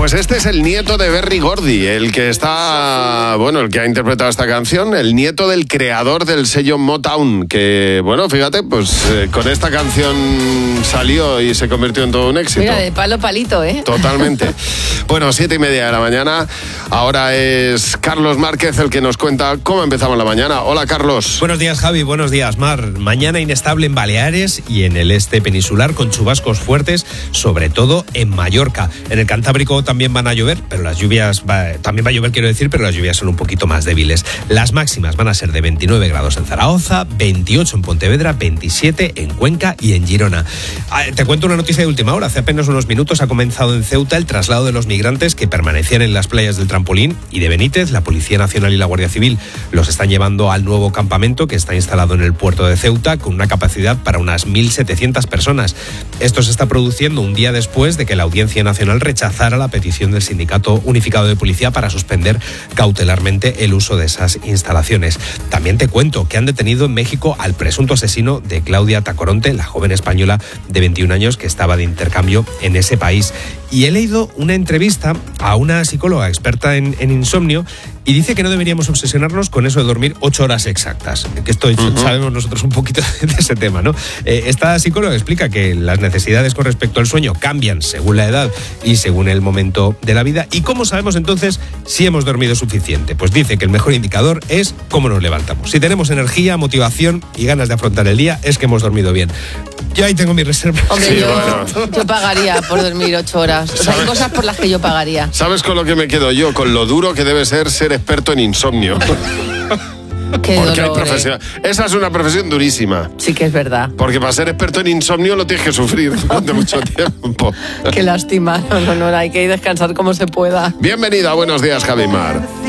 Pues este es el nieto de Berry Gordy, el que ha interpretado esta canción, el nieto del creador del sello Motown, que, bueno, fíjate, pues con esta canción salió y se convirtió en todo un éxito. Mira, de palo palito, ¿eh? Totalmente. Bueno, 7:30 de la mañana. Ahora es Carlos Márquez el que nos cuenta cómo empezamos la mañana. Hola, Carlos. Buenos días, Javi. Buenos días, Mar. Mañana inestable en Baleares y en el este peninsular con chubascos fuertes, sobre todo en Mallorca. En el Cantábrico también van a llover, pero las lluvias también va a llover, quiero decir, pero las lluvias son un poquito más débiles. Las máximas van a ser de 29 grados en Zaragoza, 28 en Pontevedra, 27 en Cuenca y en Girona. Te cuento una noticia de última hora. Hace apenas unos minutos ha comenzado en Ceuta el traslado de los migrantes que permanecían en las playas del Trampolín y de Benítez. La Policía Nacional y la Guardia Civil los están llevando al nuevo campamento que está instalado en el puerto de Ceuta con una capacidad para unas 1.700 personas. Esto se está produciendo un día después de que la Audiencia Nacional rechazara la petición del Sindicato Unificado de Policía para suspender cautelarmente el uso de esas instalaciones. También te cuento que han detenido en México al presunto asesino de Claudia Tacoronte, la joven española de 21 años que estaba de intercambio en ese país. Y he leído una entrevista a una psicóloga experta en insomnio y dice que no deberíamos obsesionarnos con eso de dormir 8 horas exactas. Que esto sabemos nosotros un poquito de ese tema, ¿no? Esta psicóloga explica que las necesidades con respecto al sueño cambian según la edad y según el momento de la vida. ¿Y cómo sabemos entonces si hemos dormido suficiente? Pues dice que el mejor indicador es cómo nos levantamos. Si tenemos energía, motivación y ganas de afrontar el día, es que hemos dormido bien. Yo ahí tengo mi reserva. Hombre, sí, yo pagaría por dormir 8 horas. O sea, hay cosas por las que yo pagaría. ¿Sabes con lo que me quedo yo? Con lo duro que debe ser experto en insomnio. Qué porque dolor, hay profesión. Esa es una profesión durísima. Sí que es verdad. Porque para ser experto en insomnio lo tienes que sufrir durante mucho tiempo. Qué lástima. No, hay que descansar como se pueda. Bienvenida, buenos días, Javi Mar.